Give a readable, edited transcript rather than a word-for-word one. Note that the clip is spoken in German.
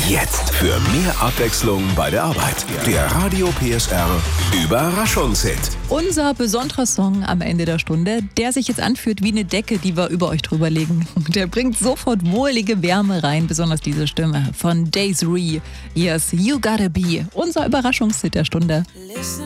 Jetzt für mehr Abwechslung bei der Arbeit. Der Radio PSR Überraschungshit. Unser besonderer Song am Ende der Stunde, der sich jetzt anfühlt wie eine Decke, die wir über euch drüber legen. Der bringt sofort wohlige Wärme rein, besonders diese Stimme von Desiree. Yes, You Gotta Be, unser Überraschungshit der Stunde.